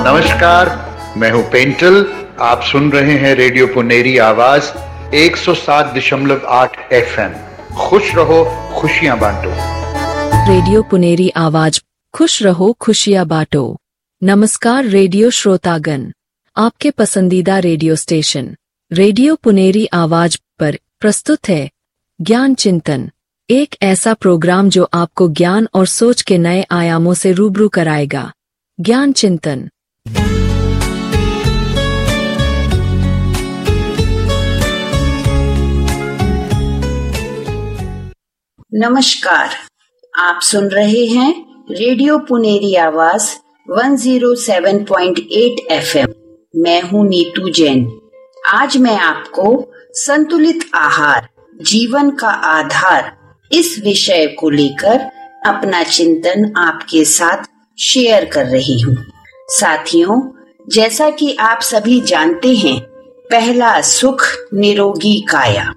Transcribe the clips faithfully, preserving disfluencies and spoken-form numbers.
नमस्कार, मैं हूं पेंटल। आप सुन रहे हैं रेडियो पुनेरी आवाज एक सौ सात दशमलव आठ एफ एम। खुश रहो, खुशियां बांटो। रेडियो पुनेरी आवाज, खुश रहो, खुशियां बांटो। नमस्कार रेडियो श्रोतागण, आपके पसंदीदा रेडियो स्टेशन रेडियो पुनेरी आवाज पर प्रस्तुत है ज्ञान चिंतन, एक ऐसा प्रोग्राम जो आपको ज्ञान और सोच के नए आयामों से रूबरू कराएगा। ज्ञान चिंतन। नमस्कार, आप सुन रहे हैं रेडियो पुनेरी आवाज एक सौ सात पॉइंट आठ एफ एम। मैं हूं नीतू जैन। आज मैं आपको संतुलित आहार, जीवन का आधार, इस विषय को लेकर अपना चिंतन आपके साथ शेयर कर रही हूँ। साथियों, जैसा कि आप सभी जानते हैं, पहला सुख निरोगी काया।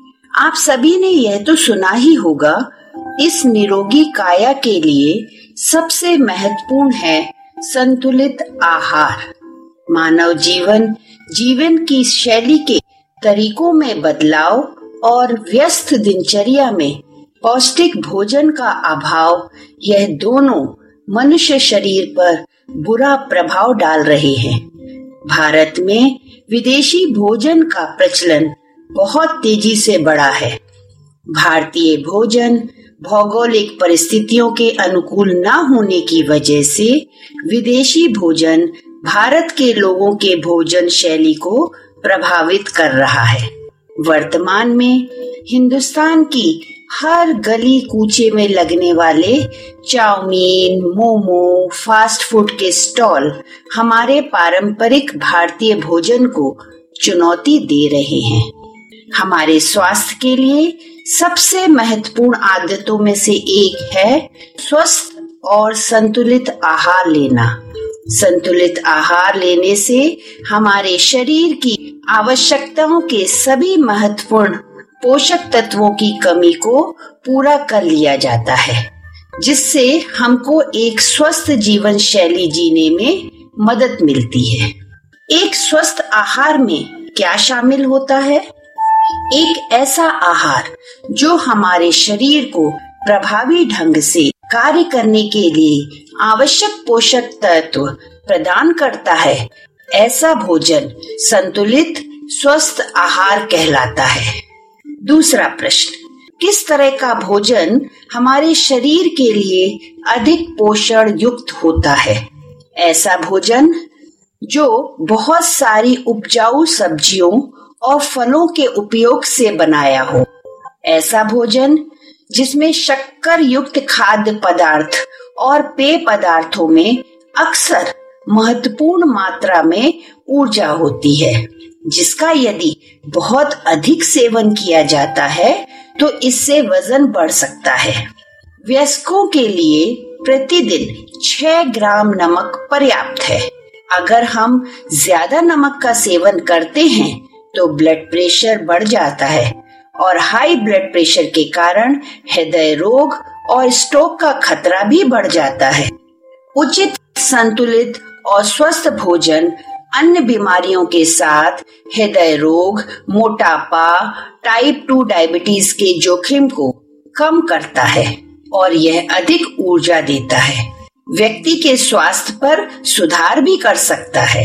आप सभी ने यह तो सुना ही होगा, इस निरोगी काया के लिए सबसे महत्वपूर्ण है संतुलित आहार। मानव जीवन जीवन की शैली के तरीकों में बदलाव और व्यस्त दिनचर्या में पौष्टिक भोजन का अभाव, यह दोनों मनुष्य शरीर पर बुरा प्रभाव डाल रहे हैं। भारत में विदेशी भोजन का प्रचलन बहुत तेजी से बढ़ा है। भारतीय भोजन भौगोलिक परिस्थितियों के अनुकूल न होने की वजह से विदेशी भोजन भारत के लोगों के भोजन शैली को प्रभावित कर रहा है। वर्तमान में हिंदुस्तान की हर गली कूचे में लगने वाले चाउमीन, मोमो, फास्ट फूड के स्टॉल हमारे पारंपरिक भारतीय भोजन को चुनौती दे रहे हैं। हमारे स्वास्थ्य के लिए सबसे महत्वपूर्ण आदतों में से एक है स्वस्थ और संतुलित आहार लेना। संतुलित आहार लेने से हमारे शरीर की आवश्यकताओं के सभी महत्वपूर्ण पोषक तत्वों की कमी को पूरा कर लिया जाता है, जिससे हमको एक स्वस्थ जीवन शैली जीने में मदद मिलती है। एक स्वस्थ आहार में क्या शामिल होता है? एक ऐसा आहार जो हमारे शरीर को प्रभावी ढंग से कार्य करने के लिए आवश्यक पोषक तत्व प्रदान करता है। ऐसा भोजन संतुलित स्वस्थ आहार कहलाता है। दूसरा प्रश्न, किस तरह का भोजन हमारे शरीर के लिए अधिक पोषण युक्त होता है? ऐसा भोजन जो बहुत सारी उपजाऊ सब्जियों और फलों के उपयोग से बनाया हो। ऐसा भोजन जिसमें शक्कर युक्त खाद्य पदार्थ और पेय पदार्थों में अक्सर महत्वपूर्ण मात्रा में ऊर्जा होती है, जिसका यदि बहुत अधिक सेवन किया जाता है तो इससे वजन बढ़ सकता है। वयस्कों के लिए प्रतिदिन छह ग्राम नमक पर्याप्त है। अगर हम ज्यादा नमक का सेवन करते हैं तो ब्लड प्रेशर बढ़ जाता है और हाई ब्लड प्रेशर के कारण हृदय रोग और स्ट्रोक का खतरा भी बढ़ जाता है। उचित, संतुलित और स्वस्थ भोजन अन्य बीमारियों के साथ हृदय रोग, मोटापा, टाइप टू डायबिटीज के जोखिम को कम करता है और यह अधिक ऊर्जा देता है। व्यक्ति के स्वास्थ्य पर सुधार भी कर सकता है।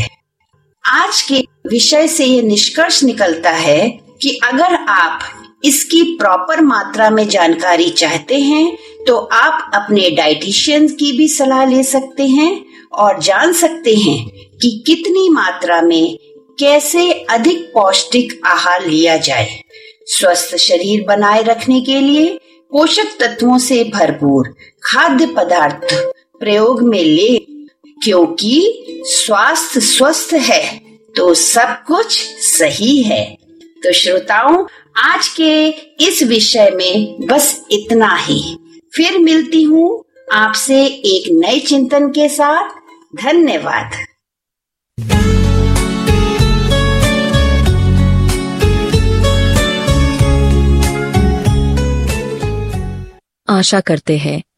आज के विषय से यह निष्कर्ष निकलता है कि अगर आप इसकी प्रॉपर मात्रा में जानकारी चाहते हैं तो आप अपने डाइटिशियन की भी सलाह ले सकते हैं और जान सकते हैं कि कितनी मात्रा में कैसे अधिक पौष्टिक आहार लिया जाए। स्वस्थ शरीर बनाए रखने के लिए पोषक तत्वों से भरपूर खाद्य पदार्थ प्रयोग में ले, क्योंकि स्वास्थ्य स्वस्थ है तो सब कुछ सही है। तो श्रोताओं, आज के इस विषय में बस इतना ही। फिर मिलती हूँ आपसे एक नए चिंतन के साथ। धन्यवाद। आशा करते हैं